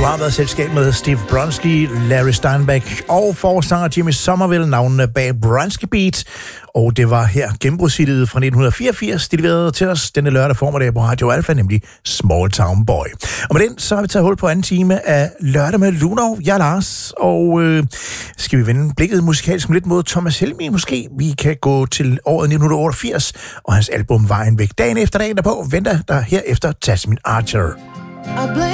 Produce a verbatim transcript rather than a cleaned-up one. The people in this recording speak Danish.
har været selskab med Steve Bronski, Larry Steinbeck og forsanger Jimmy Somerville, navnene bag Bronski Beat. Og det var her gennembrudshittet fra nitten fireogfirs, de leverede til os denne lørdag formiddag på Radio Alfa, nemlig Small Town Boy. Og med den, så har vi taget hul på anden time af Lørdag med Luno. Jeg er Lars, og øh, skal vi vende blikket musikalsk lidt mod Thomas Helmig måske? Vi kan gå til året nitten otteogfirs, og hans album Vejen Væk. Dagen efter dagen derpå venter der herefter Tasmin Archer.